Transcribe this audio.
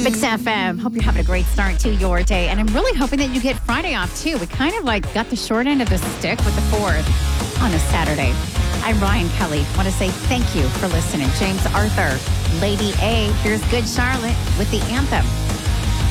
Fix FM. Hope you're having a great start to your day. And I'm really hoping that you get Friday off, too. We kind of got the short end of the stick with the 4th on a Saturday. I'm Ryan Kelly. Want to say thank you for listening. James Arthur, Lady A. Here's Good Charlotte with the anthem.